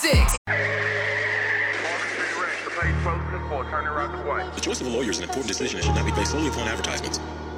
6. The choice of a lawyer is an important decision and should not be based solely upon advertisements.